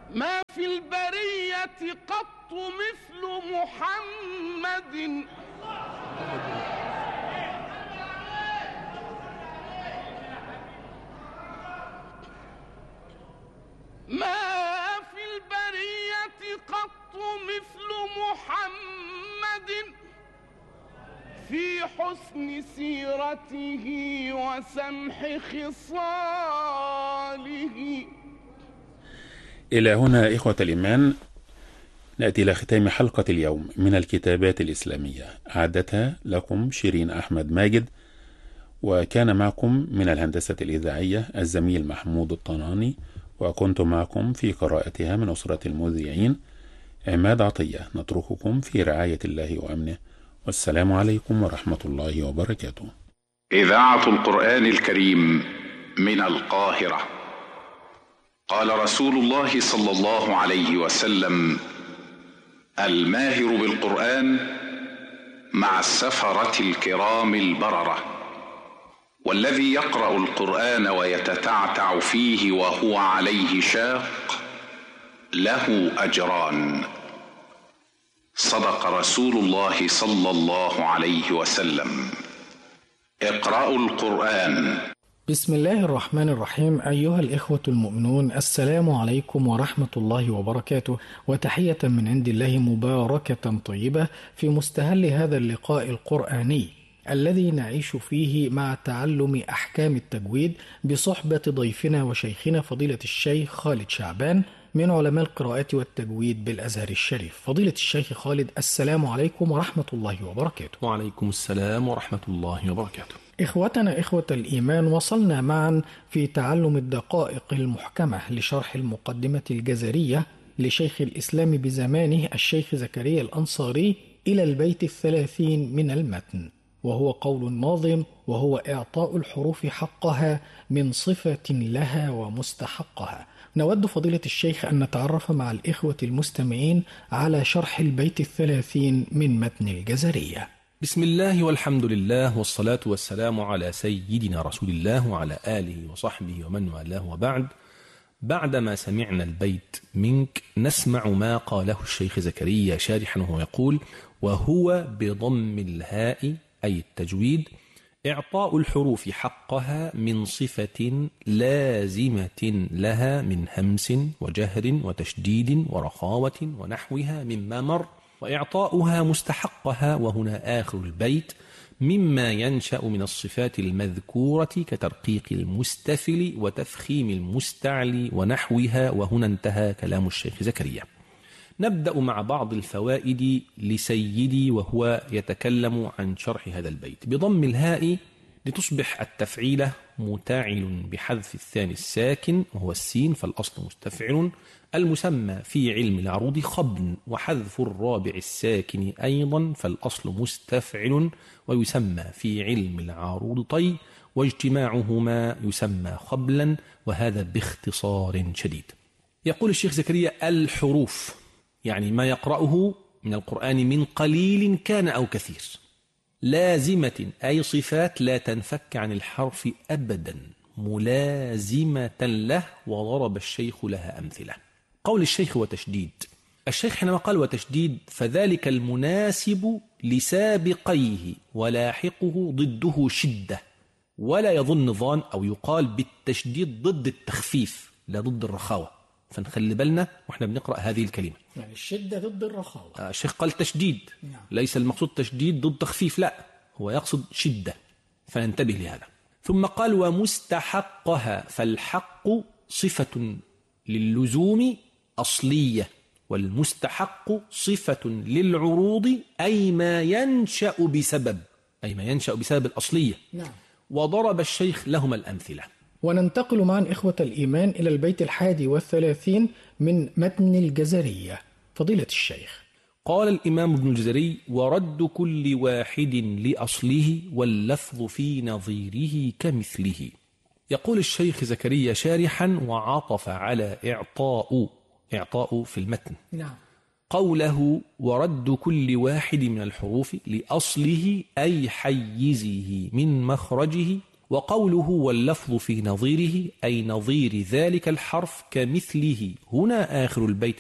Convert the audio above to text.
ما في البرية قط مثل محمد، ما في البرية قط مثل محمد في حسن سيرته وسمح خصاله. إلى هنا إخوة الإيمان نأتي إلى ختام حلقة اليوم من الكتابات الإسلامية، أعدتها لكم شيرين أحمد ماجد، وكان معكم من الهندسة الإذاعية الزميل محمود الطناني، وكنت معكم في قراءتها من أسرة المذيعين عماد عطية. نترككم في رعاية الله وأمنه، والسلام عليكم ورحمة الله وبركاته. إذاعة القرآن الكريم من القاهرة. قال رسول الله صلى الله عليه وسلم: الماهر بالقرآن مع السفرة الكرام البررة، والذي يقرأ القرآن ويتتعتع فيه وهو عليه شاق له أجران. صدق رسول الله صلى الله عليه وسلم. اقرأوا القرآن. بسم الله الرحمن الرحيم. أيها الإخوة المؤمنون، السلام عليكم ورحمة الله وبركاته، وتحية من عند الله مباركة طيبة في مستهل هذا اللقاء القرآني الذي نعيش فيه مع تعلم أحكام التجويد بصحبة ضيفنا وشيخنا فضيلة الشيخ خالد شعبان من علماء القراءات والتجويد بالأزهر الشريف. فضيلة الشيخ خالد، السلام عليكم ورحمة الله وبركاته. وعليكم السلام ورحمة الله وبركاته. إخوتنا إخوة الإيمان، وصلنا معا في تعلم الدقائق المحكمة لشرح المقدمة الجزرية لشيخ الإسلام بزمانه الشيخ زكريا الأنصاري إلى البيت 30 من المتن، وهو قول الناظم: وهو إعطاء الحروف حقها من صفة لها ومستحقها. نود فضيلة الشيخ أن نتعرف مع الإخوة المستمعين على شرح البيت 30 من متن الجزرية. بسم الله والحمد لله والصلاة والسلام على سيدنا رسول الله وعلى آله وصحبه ومن والاه، وبعد. بعدما سمعنا البيت منك نسمع ما قاله الشيخ زكريا شارحا، وهو يقول: وهو بضم الهاء أي التجويد إعطاء الحروف حقها من صفة لازمة لها من همس وجهر وتشديد ورخاوة ونحوها مما مر، وإعطاؤها مستحقها، وهنا آخر البيت، مما ينشأ من الصفات المذكورة كترقيق المستفل وتفخيم المستعلي ونحوها، وهنا انتهى كلام الشيخ زكريا. نبدأ مع بعض الفوائد لسيدي وهو يتكلم عن شرح هذا البيت. بضم الهاء لتصبح التفعيلة متاعل بحذف الثاني الساكن وهو السين، فالأصل مستفعل، المسمى في علم العروض خبن، وحذف الرابع الساكن أيضا فالأصل مستفعل، ويسمى في علم العروض طي، واجتماعهما يسمى خبلا، وهذا باختصار شديد. يقول الشيخ زكريا: الحروف يعني ما يقرأه من القرآن من قليل كان أو كثير، لازمة أي صفات لا تنفك عن الحرف أبدا، ملازمة له، وضرب الشيخ لها أمثلة. قول الشيخ وتشديد، الشيخ حينما قال وتشديد فذلك المناسب لسابقيه، ولاحقه ضده شدة، ولا يظن ظان أو يقال بالتشديد ضد التخفيف لا ضد الرخاوة، فنخلي بالنا وإحنا بنقرأ هذه الكلمة. يعني الشدة ضد الرخاوة. الشيخ قال تشديد، ليس المقصود تشديد ضد تخفيف، لا، هو يقصد شدة، فننتبه لهذا. ثم قال ومستحقها، فالحق صفة للزوم أصلية، والمستحق صفة للعروض أي ما ينشأ بسبب، أي ما ينشأ بسبب الأصلية. نعم. وضرب الشيخ لهما الأمثلة. وننتقل معا إخوة الإيمان إلى البيت 31 من متن الجزرية. فضيلة الشيخ: قال الإمام ابن الجزري: ورد كل واحد لأصله، واللفظ في نظيره كمثله. يقول الشيخ زكريا شارحا وعطف على إعطاء في المتن. نعم. قوله ورد كل واحد من الحروف لأصله أي حيزه من مخرجه وقوله واللفظ في نظيره أي نظير ذلك الحرف كمثله، هنا آخر البيت